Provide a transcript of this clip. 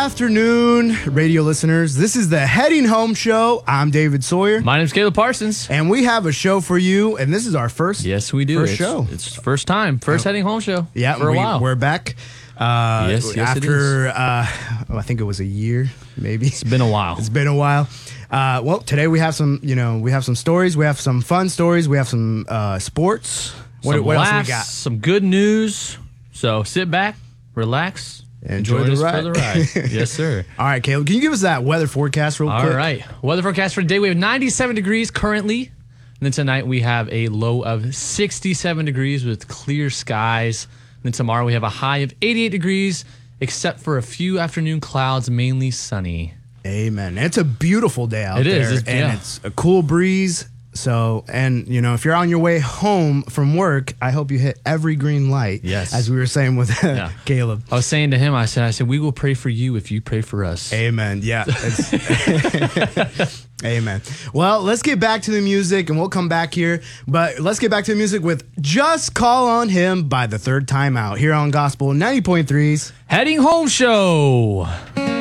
afternoon, radio listeners. This is the Heading Home Show. I'm David Sawyer. My name's Caleb Parsons. And we have a show for you, and this is our first Yes, we do. first show. It's first time. First Heading Home Show. Yeah, for a while. We're back. Yes, after, I think it was a year, maybe. It's been a while. It's been a while. Well, today we have some stories. We have some fun stories. We have some sports. Some What else laughs, we got? some good news. So sit back, relax, Enjoy join the us for the ride. Yes, sir. All right, Caleb, can you give us that weather forecast real quick? All right. Weather forecast for today. We have 97 degrees currently. And then tonight we have a low of 67 degrees with clear skies. And then tomorrow we have a high of 88 degrees, except for a few afternoon clouds, mainly sunny. Amen. It's a beautiful day out It there. is. And it's a cool breeze. So, and if you're on your way home from work, I hope you hit every green light. Yes. As we were saying with Caleb. I was saying to him, I said, we will pray for you if you pray for us. Amen. Yeah. Amen. Well, let's get back to the music and we'll come back here. But let's get back to the music with Just Call on Him by The Third Time Out here on Gospel 90.3's Heading Home Show.